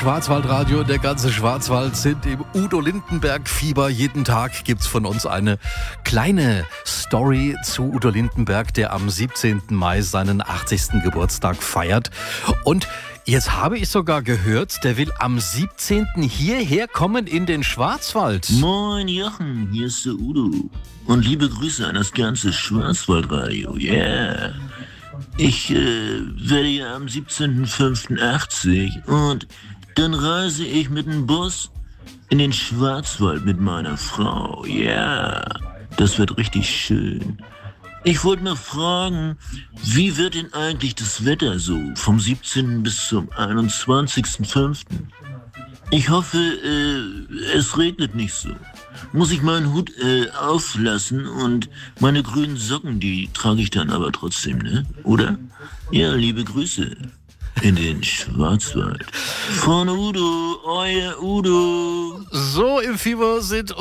Schwarzwaldradio, der ganze Schwarzwald sind im Udo Lindenberg-Fieber. Jeden Tag gibt's von uns eine kleine Story zu Udo Lindenberg, der am 17. Mai seinen 80. Geburtstag feiert. Und jetzt habe ich sogar gehört, der will am 17. hierher kommen in den Schwarzwald. Moin Jochen, hier ist der Udo. Und liebe Grüße an das ganze Schwarzwaldradio, yeah. Ich werde ja am 17.05.80 und dann reise ich mit dem Bus in den Schwarzwald mit meiner Frau, yeah. Das wird richtig schön. Ich wollte mal fragen, wie wird denn eigentlich das Wetter so vom 17. bis zum 21.05.? Ich hoffe, es regnet nicht so. Muss ich meinen Hut auflassen und meine grünen Socken, die trage ich dann aber trotzdem, ne? Oder? Ja, liebe Grüße in den Schwarzwald. Von Udo, euer Udo. So im Fieber sind